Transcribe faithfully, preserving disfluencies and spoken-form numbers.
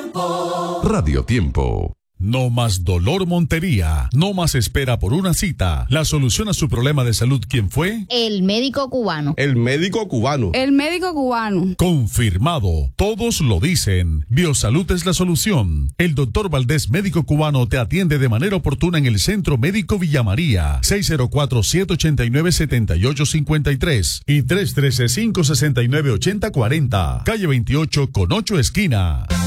Tiempo. Radio Tiempo. No más dolor Montería, no más espera por una cita. La solución a su problema de salud, ¿quién fue? El médico cubano. El médico cubano. El médico cubano. Confirmado. Todos lo dicen. Biosalud es la solución. El doctor Valdés, médico cubano, te atiende de manera oportuna en el Centro Médico Villa María. seis cero cuatro, siete ocho nueve, siete ocho cinco tres y tres uno tres, cinco seis nueve, ocho cero cuatro cero. Calle veintiocho con ocho esquina.